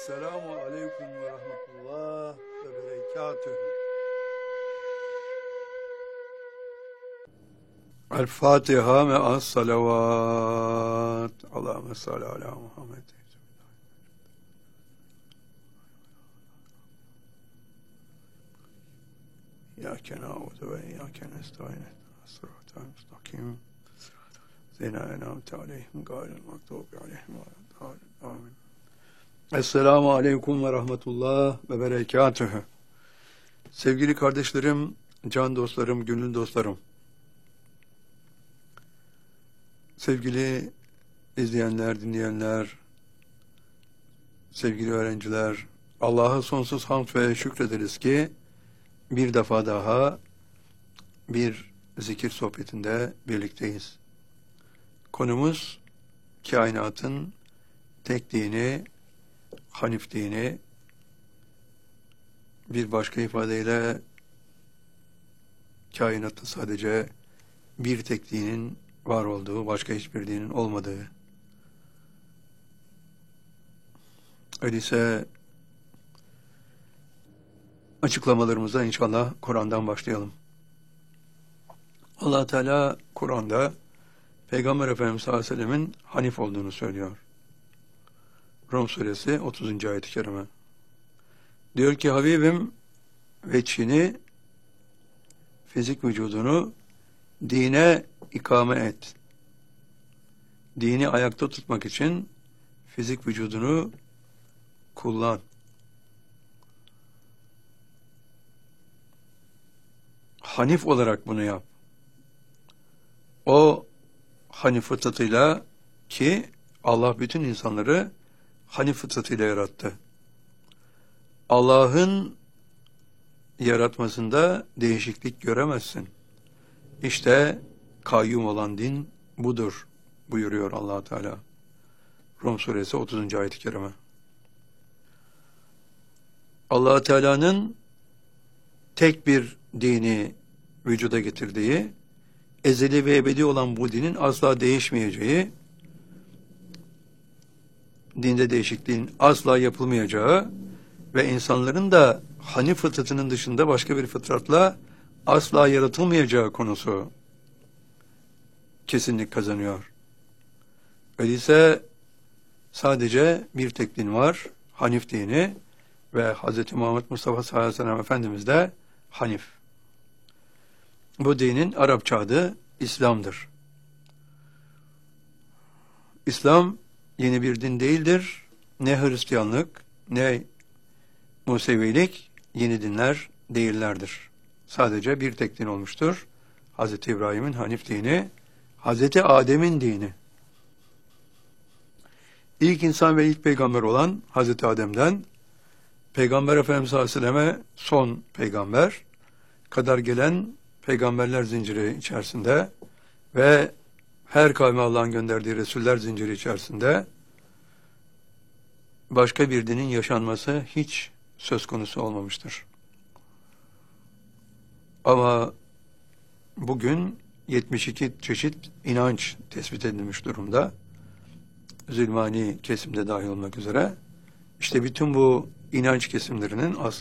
Selamun Aleyküm ve Rahmetullah ve Berekatühü. El Fatiha me'as salavat. Allahümme salli ala Muhammed. İyyâke na'budu ve iyyâke nestaîn. Sıratal müstakim. Zina en'amte aleyhim gâyril mağdûbi aleyhim ve lâddâllîn. Amin. Esselamu Aleyküm ve Rahmetullah ve Berekatühü. Sevgili kardeşlerim, can dostlarım, gönül dostlarım, sevgili izleyenler, dinleyenler, sevgili öğrenciler, Allah'a sonsuz hamd ve şükrederiz ki bir defa daha bir zikir sohbetinde birlikteyiz. Konumuz kainatın tek dini, Hanif dini, bir başka ifadeyle kainatta sadece bir tek dinin var olduğu, başka hiçbir dinin olmadığı. Öyleyse açıklamalarımıza inşallah Kur'an'dan başlayalım. Allah Teala Kur'an'da Peygamber Efendimiz sallallahu aleyhi ve sellemin Hanif olduğunu söylüyor. Rum suresi 30. ayet-i kerime. Diyor ki Habibim veçhini, fizik vücudunu dine ikame et. Dini ayakta tutmak için fizik vücudunu kullan. Hanif olarak bunu yap. O Hanif fıtratıyla ki Allah bütün insanları Hanif fıtratıyla yarattı. Allah'ın yaratmasında değişiklik göremezsin. İşte kayyum olan din budur buyuruyor Allah Teala. Rum suresi 30. ayet-i kerime. Allah Teala'nın tek bir dini vücuda getirdiği, ezeli ve ebedi olan bu dinin asla değişmeyeceği, dinde değişikliğin asla yapılmayacağı ve insanların da Hanif fıtratının dışında başka bir fıtratla asla yaratılmayacağı konusu kesinlik kazanıyor. Öyleyse sadece bir tek din var, Hanif dini ve Hz. Muhammed Mustafa sallallahu aleyhi ve sellem Efendimiz de Hanif. Bu dinin Arapça adı İslam'dır. İslam yeni bir din değildir. Ne Hristiyanlık, ne Musevilik yeni dinler değillerdir. Sadece bir tek din olmuştur. Hz. İbrahim'in Hanif dini, Hz. Adem'in dini. İlk insan ve ilk peygamber olan Hz. Adem'den Peygamber Efendimiz sallallahu aleyhi ve selleme son peygamber kadar gelen peygamberler zinciri içerisinde ve her kavme Allah'ın gönderdiği Resuller zinciri içerisinde başka bir dinin yaşanması hiç söz konusu olmamıştır. Ama bugün 72 çeşit inanç tespit edilmiş durumda. Zülmani kesimde dahil olmak üzere. İşte bütün bu inanç kesimlerinin aslında